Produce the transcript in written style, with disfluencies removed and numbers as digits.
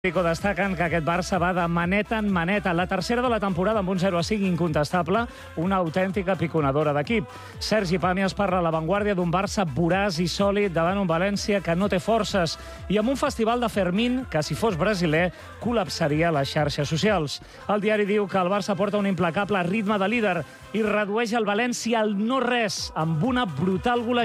Pico destaquen que aquest Barça va de maneta en maneta. La tercera de la temporada amb un 0-5 incontestable, una autèntica piconadora d'equip. Sergi Pàmies parla a l'avantguàrdia d'un Barça voraç i sòlid davant un València que no té forces i amb un festival de Fermín que, si fos brasiler, col·lapsaria les xarxes socials. El diari diu que el Barça porta un implacable ritme de líder i redueix el València al no-res amb una brutal golejada.